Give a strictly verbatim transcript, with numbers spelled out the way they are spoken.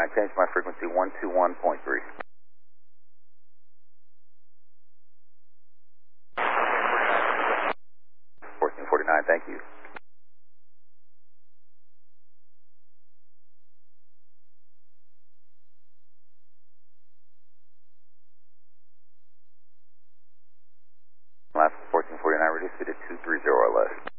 forty-nine, change my frequency one two one point three. fourteen forty-nine, thank you. Last fourteen forty-nine, reduce it to two three zero or less.